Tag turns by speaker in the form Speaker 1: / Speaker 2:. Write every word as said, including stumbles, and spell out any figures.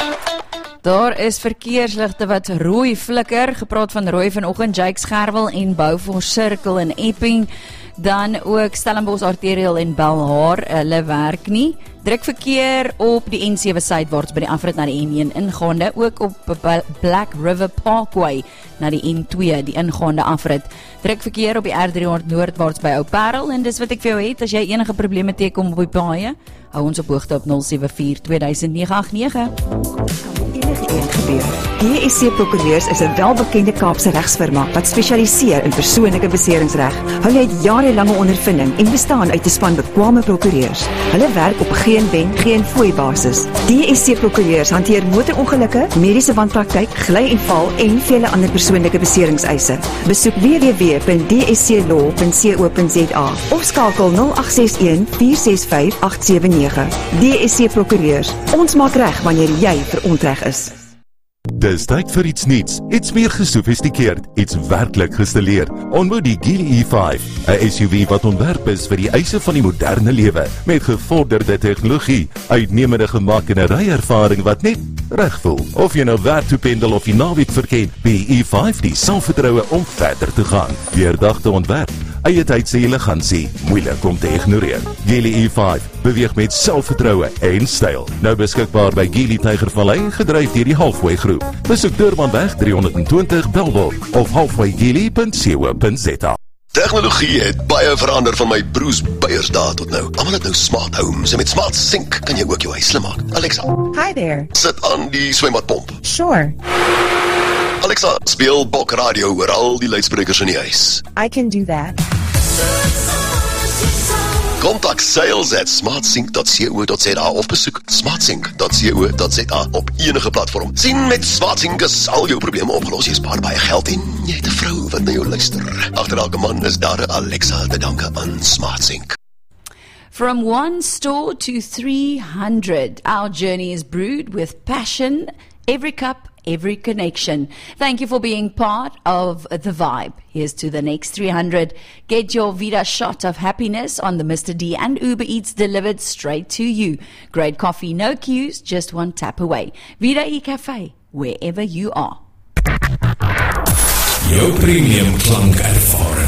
Speaker 1: Daar is verkeersligte wat rooi flikker, gepraat van rooi vanoggend, Jakes Gerwel en Beaufort Circle in Epping, dan ook Stellenbosch Arterial en Belhar, hulle werk nie. Druk verkeer op die N sewe suidwaarts by die afrit na die N een ingaande, ook op Black River Parkway na die N twee, die ingaande afrit. Druk verkeer op die R driehonderd noordwaarts by Ou Parel, en dis wat ek vir jou het, as jy enige probleme teekom op die paaie, hou ons op hoogte op nul sewe vier twee nege agt nege.
Speaker 2: Enige een gebeur. D S C Prokureurs is 'n welbekende Kaapse regsfirma wat spesialiseer in persoonlike beseringsreg. Hulle het jarelange ondervinding en bestaan uit 'n span bekwame prokureurs. Hulle werk op geen wen, geen fooi basis. D S C Prokureurs hanteer motorongelukke, mediese wanpraktyk, gly en val en vele ander persoonlike beseringseise. Besoek w w w punt d s c law punt co punt z a of skakel nul agt ses een vier ses vyf agt sewe nege. D S C Prokureurs. Ons maak reg wanneer jy verontreg is.
Speaker 3: Dis tyd vir iets niets, iets meer gesofistikeerd, iets werklik gestileerd. Ontmoet die Geely E vyf, 'n S U V wat ontwerp is vir die eise van die moderne lewe, met gevorderde tegnologie, uitnemende gemaak en 'n ryervaring wat net reg voel. Of jy nou werk toe pendel of die naweek verken, die E vyf die selfvertroue om verder te gaan. Deurdagte ontwerp, eie tyd se elegansie, moeilik om te ignoreer. Geely E vyf beweeg met selfvertroue en styl. Nou beskikbaar by Geely Tygervallei, gedryf deur die Halfway Groep. Besoek Durbanweg driehonderdtwintig Belwel of halfway geely punt co punt z a.
Speaker 4: Tegnologie het baie verander van my broers Beiersdae tot nou. Almal het nou smart homes en met smart sink kan jy ook jou huis slim maak. Alexa,
Speaker 2: Hi there.
Speaker 4: sit aan die swembadpomp.
Speaker 2: Sure,
Speaker 4: Alexa, speel Bok Radio oor al die luidsprekers in die huis.
Speaker 2: I can do that.
Speaker 4: Kontak sales at smartsync dot co dot z a of besoek smartsync dot co dot z a op enige platform. Sien, met Smartsync is al jou probleme opgelos. Jy spaar baie geld en jy het 'n vrou wat na jou luister. Agter elke man is daar 'n Alexa te danke aan Smartsync.
Speaker 1: From one store to three hundred, our journey is brewed with passion, every cup, every connection. Thank you for being part of the vibe. Here's to the next three hundred. Get your Vida shot of happiness on the Mister D and Uber Eats delivered straight to you. Great coffee, no queues, just one tap away. Vida e-Cafe, wherever you are.
Speaker 5: Jou premium klank ervaring.